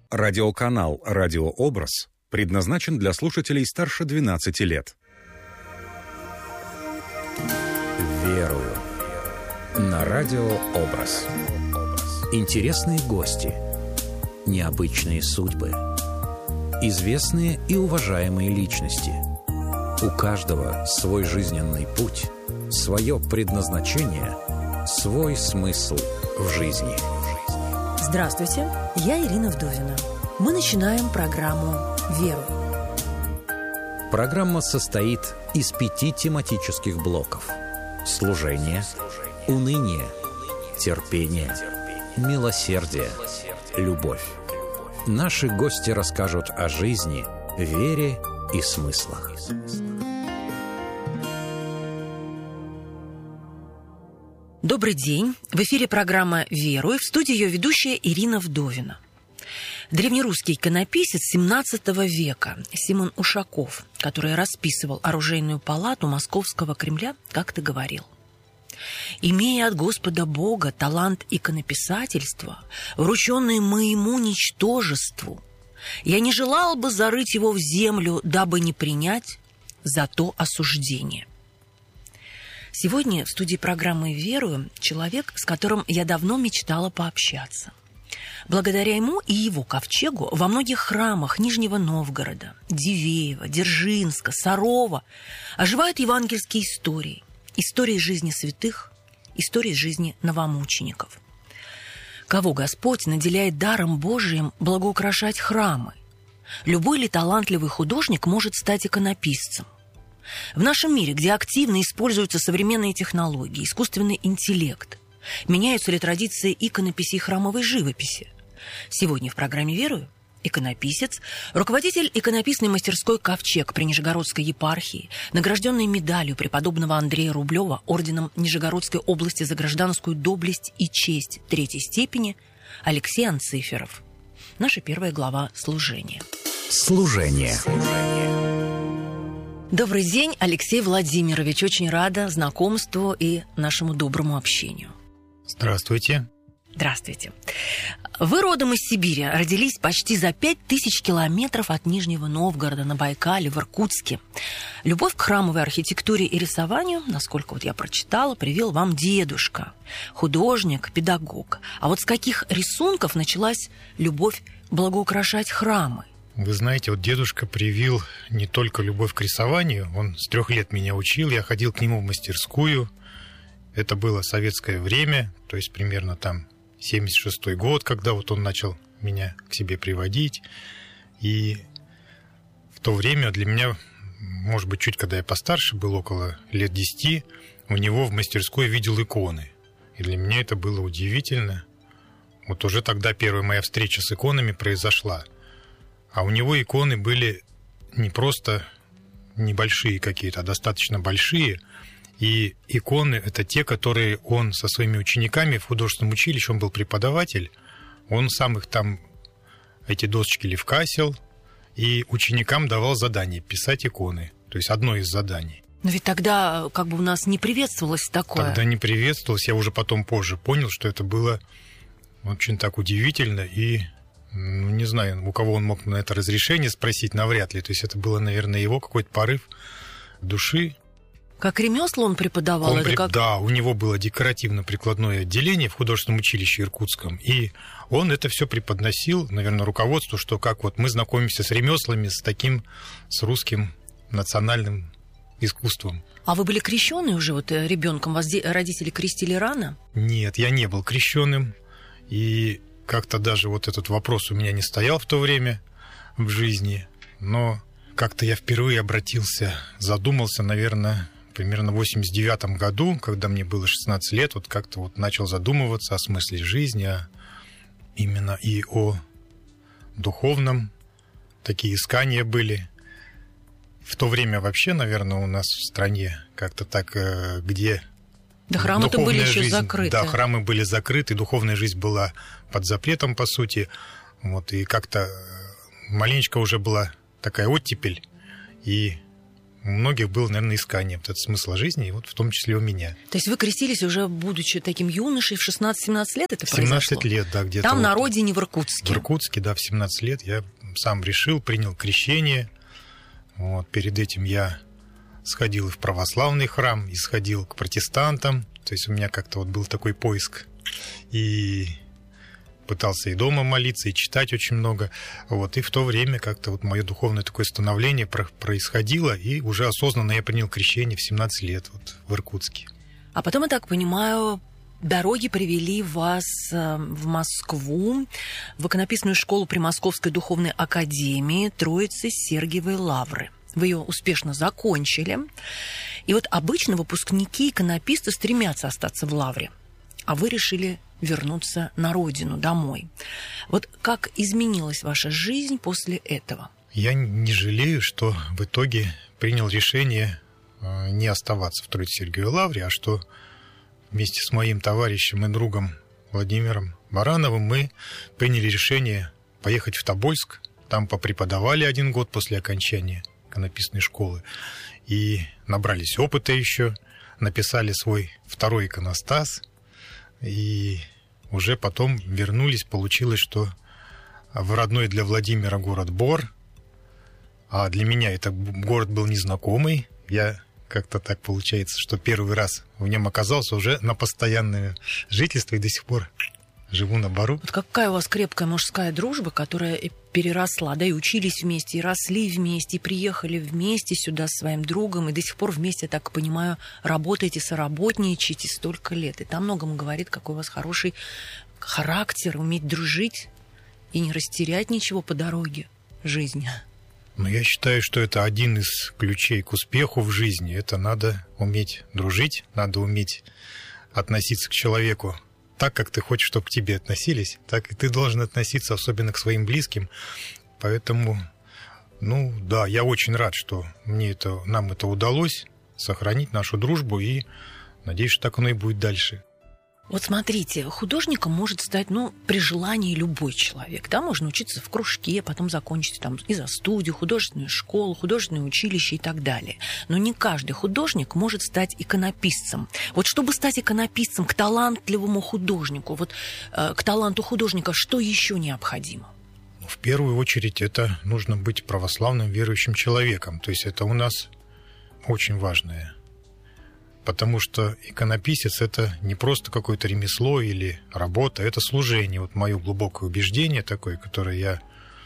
Радиоканал «Радиообраз» предназначен для слушателей старше 12 лет. Верую. На «Радиообраз». Интересные гости, необычные судьбы, известные и уважаемые личности. У каждого свой жизненный путь, свое предназначение, свой смысл в жизни. Здравствуйте, я Ирина Вдовина. Мы начинаем программу «Веру». Программа состоит из 5 тематических блоков: служение, уныние, терпение, милосердие, любовь. Наши гости расскажут о жизни, вере и смыслах. Добрый день. В эфире программа «Веру», и в студии ее ведущая Ирина Вдовина. Древнерусский иконописец XVII века Симон Ушаков, который расписывал оружейную палату Московского Кремля, как-то говорил: «Имея от Господа Бога талант иконописательства, врученный моему ничтожеству, я не желал бы зарыть его в землю, дабы не принять за то осуждение». Сегодня в студии программы «Верую» человек, с которым я давно мечтала пообщаться. Благодаря ему и его ковчегу во многих храмах Нижнего Новгорода, Дивеева, Дзержинска, Сарова оживают евангельские истории, истории жизни святых, истории жизни новомучеников. Кого Господь наделяет даром Божиим благоукрашать храмы? Любой ли талантливый художник может стать иконописцем? В нашем мире, где активно используются современные технологии, искусственный интеллект, меняются ли традиции иконописи и храмовой живописи? Сегодня в программе «Верую» иконописец, руководитель иконописной мастерской «Ковчег» при Нижегородской епархии, награжденный медалью преподобного Андрея Рублева орденом Нижегородской области за гражданскую доблесть и честь 3-й степени Алексей Анциферов. Наша первая глава «Служение». Служение. Добрый день, Алексей Владимирович. Очень рада знакомству и нашему доброму общению. Здравствуйте. Здравствуйте. Вы родом из Сибири, родились почти за 5000 километров от Нижнего Новгорода на Байкале, в Иркутске. Любовь к храмовой архитектуре и рисованию, насколько вот я прочитала, привил вам дедушка, художник, педагог. А вот с каких рисунков началась любовь благоукрашать храмы? Вы знаете, вот дедушка привил не только любовь к рисованию, он с 3 лет меня учил, я ходил к нему в мастерскую. Это было советское время, то есть примерно там 76-й год, когда вот он начал меня к себе приводить. И в то время для меня, может быть, чуть когда я постарше был, около лет 10, у него в мастерской видел иконы. И для меня это было удивительно. Вот уже тогда первая моя встреча с иконами произошла. А у него иконы были не просто небольшие какие-то, а достаточно большие. И иконы — это те, которые он со своими учениками в художественном училище, он был преподаватель, он сам их там, эти досочки левкасил, и ученикам давал задание писать иконы. То есть одно из заданий. Но ведь тогда как бы у нас не приветствовалось такое. Тогда не приветствовалось. Я уже потом позже понял, что это было очень так удивительно и... не знаю, у кого он мог на это разрешение спросить, навряд ли. То есть это было, наверное, его какой-то порыв души. Как ремесло он преподавал? Да, у него было декоративно-прикладное отделение в художественном училище Иркутском. И он это все преподносил, наверное, руководству, что как вот мы знакомимся с ремеслами, с русским национальным искусством. А вы были крещены уже вот ребенком? Вас родители крестили рано? Нет, я не был крещеным. И как-то даже вот этот вопрос у меня не стоял в то время в жизни, но как-то я впервые задумался, наверное, примерно в 89 году, когда мне было 16 лет, вот как-то вот начал задумываться о смысле жизни, именно и о духовном. Такие искания были. В то время вообще, наверное, у нас в стране как-то так, где... Да, храмы-то были еще закрыты. Да, храмы были закрыты, духовная жизнь была под запретом, по сути. Вот, и как-то маленечко уже была такая оттепель. И у многих было, наверное, искание вот этого смысла жизни, и вот в том числе у меня. То есть вы крестились уже, будучи таким юношей, в 16-17 лет это 17 произошло? 17 лет, да, где-то. Там вот на родине, в Иркутске? В Иркутске, да, в 17 лет я сам решил, принял крещение. Вот, перед этим я сходил и в православный храм, и сходил к протестантам. То есть у меня как-то вот был такой поиск. И пытался и дома молиться, и читать очень много. Вот. И в то время как-то вот мое духовное такое становление происходило, и уже осознанно я принял крещение в 17 лет вот, в Иркутске. А потом, я так понимаю, дороги привели вас в Москву, в иконописную школу при Московской духовной академии Троицы Сергиевой Лавры. Вы ее успешно закончили. И вот обычно выпускники иконописты стремятся остаться в Лавре, а вы решили вернуться на родину, домой. Вот как изменилась ваша жизнь после этого? Я не жалею, что в итоге принял решение не оставаться в Троице-Сергиевой Лавре, а что вместе с моим товарищем и другом Владимиром Барановым мы приняли решение поехать в Тобольск. Там попреподавали 1 год после окончания иконописной школы и набрались опыта еще, написали свой 2-й иконостас, и уже потом вернулись. Получилось, что в родной для Владимира город Бор, а для меня это город был незнакомый. Я как-то так получается, что первый раз в нем оказался уже на постоянное жительство и до сих пор живу на Бору. Вот какая у вас крепкая мужская дружба, которая переросла, да, и учились вместе, и росли вместе, и приехали вместе сюда с своим другом, и до сих пор вместе, я так понимаю, работаете, соработничаете столько лет. И там многому говорит, какой у вас хороший характер, уметь дружить и не растерять ничего по дороге жизни. Но я считаю, что это один из ключей к успеху в жизни. Это надо уметь дружить, надо уметь относиться к человеку так, как ты хочешь, чтобы к тебе относились, так и ты должен относиться, особенно к своим близким. Поэтому, да, я очень рад, что нам это удалось, сохранить нашу дружбу, и надеюсь, что так оно и будет дальше. Вот смотрите, художником может стать, при желании любой человек. Да, можно учиться в кружке, потом закончить там изо-студию, художественную школу, художественное училище и так далее. Но не каждый художник может стать иконописцем. Вот чтобы стать иконописцем к талантливому художнику, к таланту художника, что еще необходимо? В первую очередь это нужно быть православным верующим человеком. То есть это у нас очень важное. Потому что иконописец – это не просто какое-то ремесло или работа, это служение. Вот мое глубокое убеждение такое, которое я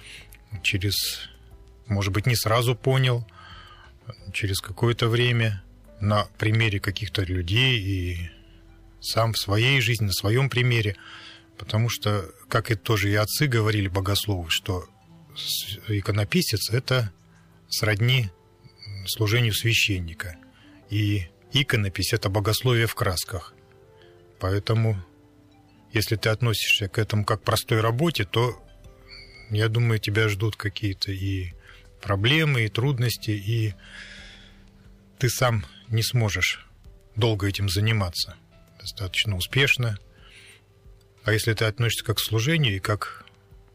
может быть, не сразу понял, через какое-то время на примере каких-то людей и сам в своей жизни, на своем примере. Потому что, как и тоже и отцы говорили, богословы, что иконописец – это сродни служению священника. И иконопись – это богословие в красках. Поэтому, если ты относишься к этому как к простой работе, то, я думаю, тебя ждут какие-то и проблемы, и трудности, и ты сам не сможешь долго этим заниматься достаточно успешно. А если ты относишься как к служению и как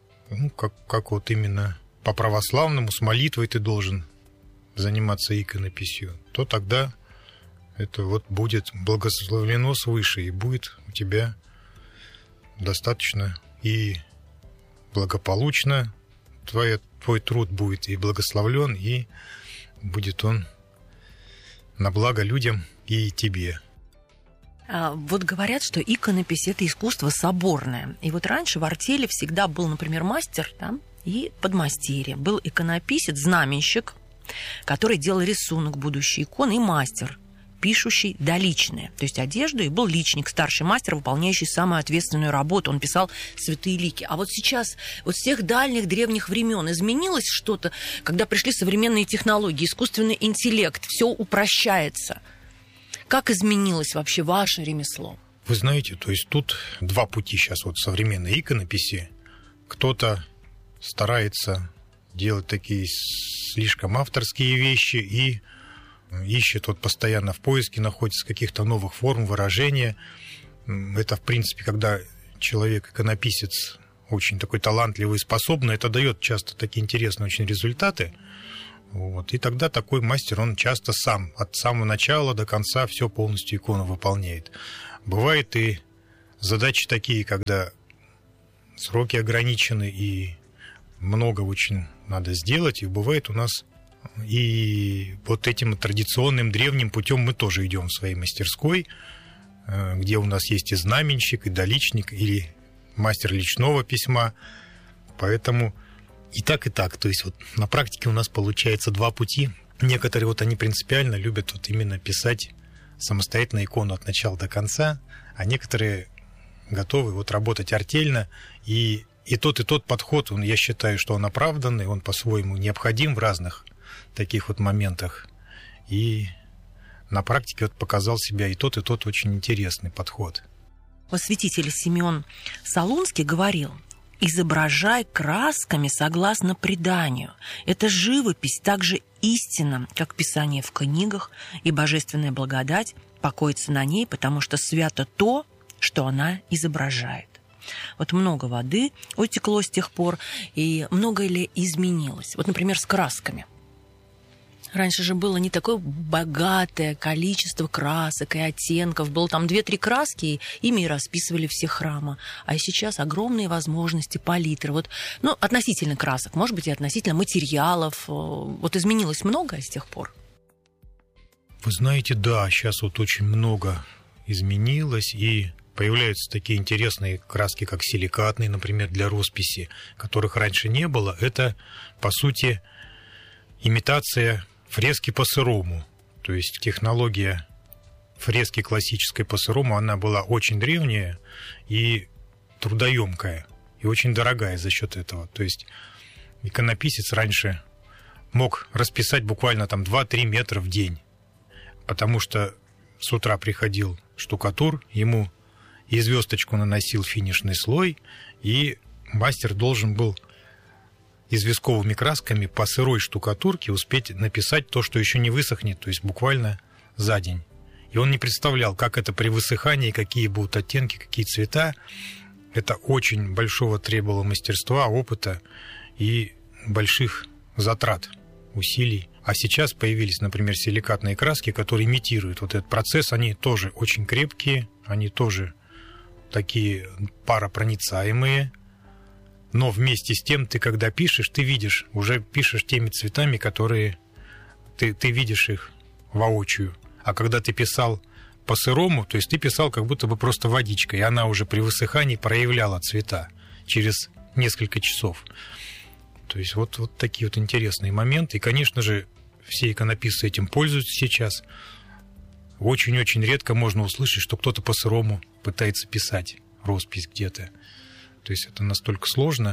вот именно по-православному, с молитвой ты должен заниматься иконописью, то тогда это вот будет благословлено свыше, и будет у тебя достаточно и благополучно. Твой труд будет и благословлен, и будет он на благо людям и тебе. Вот говорят, что иконопись – это искусство соборное. И вот раньше в артели всегда был, например, мастер, да, и подмастерье. Был иконописец, знаменщик, который делал рисунок будущей иконы, и мастер, пишущий доличные, то есть одежду, и был личник, старший мастер, выполняющий самую ответственную работу. Он писал святые лики. А вот сейчас, вот с тех дальних древних времен изменилось что-то, когда пришли современные технологии, искусственный интеллект, все упрощается. Как изменилось вообще ваше ремесло? Вы знаете, то есть тут 2 пути сейчас вот современной иконописи. Кто-то старается делать такие слишком авторские вещи и ищет вот постоянно в поиске, находится каких-то новых форм выражения. Это, в принципе, когда человек, иконописец, очень такой талантливый и способный, это дает часто такие интересные очень результаты. Вот. И тогда такой мастер, он часто сам, от самого начала до конца все полностью икону выполняет. Бывает и задачи такие, когда сроки ограничены и много очень надо сделать. И бывает у нас и вот этим традиционным древним путем мы тоже идем в своей мастерской, где у нас есть и знаменщик, и доличник, или мастер личного письма. Поэтому и так, и так. То есть вот на практике у нас получается два пути. Некоторые вот они принципиально любят вот именно писать самостоятельно икону от начала до конца, а некоторые готовы вот работать артельно. И тот подход, я считаю, что он оправданный, он по-своему необходим в разных таких вот моментах. И на практике вот показал себя и тот очень интересный подход. Святитель Симеон Солунский говорил: изображай красками согласно преданию. Это живопись так же истинна, как Писание в книгах, и божественная благодать покоится на ней, потому что свято то, что она изображает. Вот много воды утекло с тех пор, и многое ли изменилось? Вот, например, с красками. Раньше же было не такое богатое количество красок и оттенков. Было там 2-3 краски, и ими расписывали все храмы. А сейчас огромные возможности палитры. Вот, относительно красок, может быть, и относительно материалов. Вот изменилось многое с тех пор? Вы знаете, да, сейчас вот очень много изменилось, и появляются такие интересные краски, как силикатные, например, для росписи, которых раньше не было. Это, по сути, имитация фрески по-сырому. То есть технология фрески классической по-сырому, она была очень древняя и трудоемкая, и очень дорогая за счет этого. То есть иконописец раньше мог расписать буквально там 2-3 метра в день, потому что с утра приходил штукатур, ему и звездочку наносил финишный слой, и мастер должен был известковыми красками по сырой штукатурке успеть написать то, что еще не высохнет, то есть буквально за день. И он не представлял, как это при высыхании, какие будут оттенки, какие цвета. Это очень большого требовало мастерства, опыта и больших затрат, усилий. А сейчас появились, например, силикатные краски, которые имитируют вот этот процесс. Они тоже очень крепкие, они тоже такие паропроницаемые. Но вместе с тем, ты когда пишешь, ты видишь, уже пишешь теми цветами, которые ты видишь их воочию. А когда ты писал по-сырому, то есть ты писал как будто бы просто водичкой, и она уже при высыхании проявляла цвета через несколько часов. То есть вот такие вот интересные моменты. И, конечно же, все иконописцы этим пользуются сейчас. Очень-очень редко можно услышать, что кто-то по-сырому пытается писать роспись где-то. То есть это настолько сложно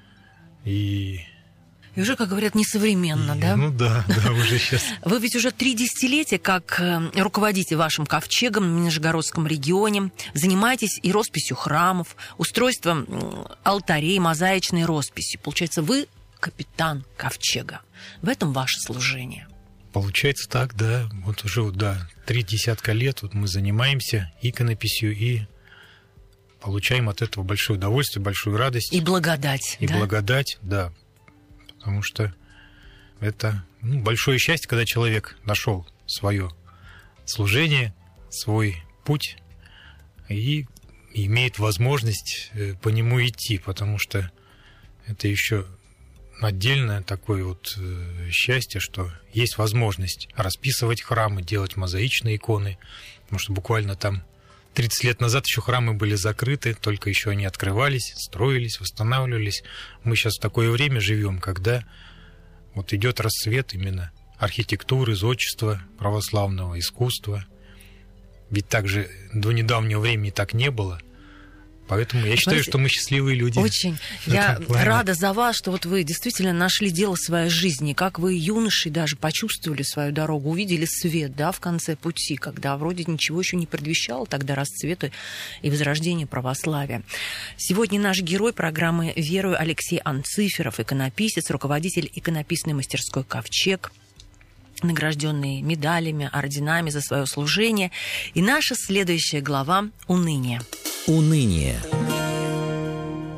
и уже, как говорят, несовременно, да? Ну да, уже сейчас. Вы ведь уже 3 десятилетия как руководите вашим ковчегом в Нижегородском регионе, занимаетесь и росписью храмов, устройством алтарей, мозаичной росписью. Получается, вы капитан ковчега. В этом ваше служение. Получается так, да. Вот уже 3 десятка лет мы занимаемся иконописью и получаем от этого большое удовольствие, большую радость. И благодать. И благодать, да. Потому что это большое счастье, когда человек нашел свое служение, свой путь и имеет возможность по нему идти, потому что это еще отдельное такое вот счастье, что есть возможность расписывать храмы, делать мозаичные иконы, потому что буквально там 30 лет назад еще храмы были закрыты, только еще они открывались, строились, восстанавливались. Мы сейчас в такое время живем, когда вот идет расцвет именно архитектуры, зодчества, православного искусства. Ведь также до недавнего времени так не было. Поэтому я считаю, что мы счастливые люди. Очень. Я рада за вас, что вот вы действительно нашли дело своей жизни. Как вы, юноши, даже почувствовали свою дорогу, увидели свет, да, в конце пути, когда вроде ничего еще не предвещало тогда расцвета и возрождения православия. Сегодня наш герой программы «Верую» Алексей Анциферов, иконописец, руководитель иконописной мастерской «Ковчег», награжденный медалями, орденами за свое служение. И наша следующая глава — «Уныние». Уныние.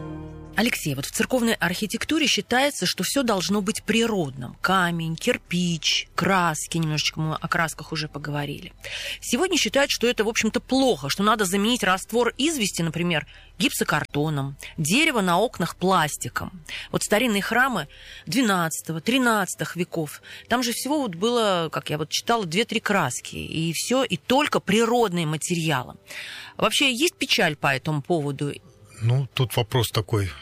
Алексей, вот в церковной архитектуре считается, что все должно быть природным. Камень, кирпич, краски, немножечко мы о красках уже поговорили. Сегодня считают, что это, в общем-то, плохо, что надо заменить раствор извести, например, гипсокартоном, дерево на окнах пластиком. Вот старинные храмы XII-XIII веков, там же всего вот было, как я вот читала, 2-3 краски, и все, и только природные материалы. Вообще есть печаль по этому поводу? Ну, тут вопрос такой